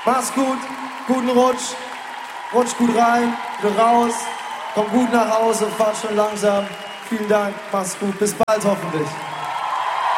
Mach's gut, guten Rutsch, rutsch gut rein, wieder raus, komm gut nach Hause, fahr schon langsam. Vielen Dank, mach's gut, bis bald hoffentlich.